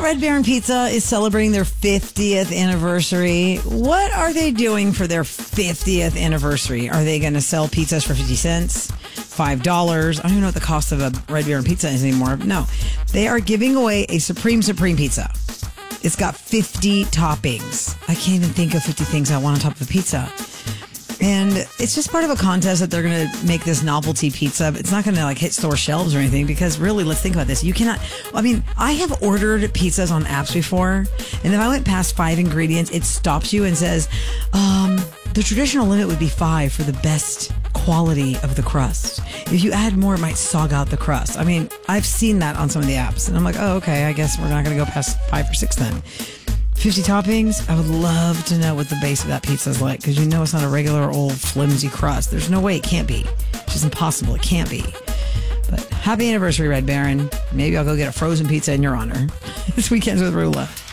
Red Baron Pizza is celebrating their 50th anniversary. What are they doing for their 50th anniversary? Are they going to sell pizzas for 50 cents? $5? I don't even know what the cost of a Red Baron Pizza is anymore. No. They are giving away a Supreme Pizza. It's got 50 toppings. I can't even think of 50 things I want on top of a pizza. And it's just part of a contest that they're going to make this novelty pizza. It's not going to hit store shelves or anything because really, let's think about this. You cannot, I have ordered pizzas on apps before. And if I went past 5 ingredients, it stops you and says, the traditional limit would be 5 for the best quality of the crust. If you add more, it might sog out the crust. I've seen that on some of the apps. And I'm like, oh, okay, I guess we're not going to go past 5 or 6 then. 50 toppings. I would love to know what the base of that pizza is like because it's not a regular old flimsy crust. There's no way it can't be. It's just impossible. It can't be. But happy anniversary, Red Baron. Maybe I'll go get a frozen pizza in your honor. This Weekends with Rula.